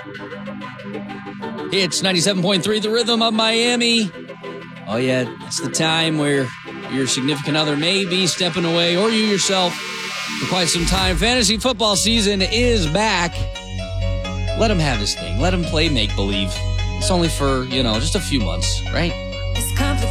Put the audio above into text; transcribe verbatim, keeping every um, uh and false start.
It's ninety-seven point three, The Rhythm of Miami. Oh, yeah, it's the time where your significant other may be stepping away, or you yourself, for quite some time. Fantasy football season is back. Let them have this thing. Let them play make-believe. It's only for, you know, just a few months, right?